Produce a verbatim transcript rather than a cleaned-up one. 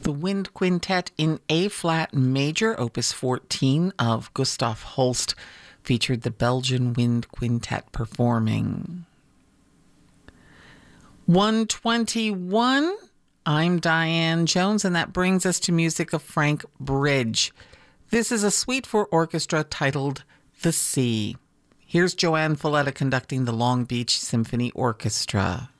The Wind Quintet in A-flat major, opus fourteen of Gustav Holst, featured the Belgian Wind Quintet performing. one twenty-one, I'm Diane Jones, and that brings us to music of Frank Bridge. This is a suite for orchestra titled The Sea. Here's Joanne Falletta conducting the Long Beach Symphony Orchestra.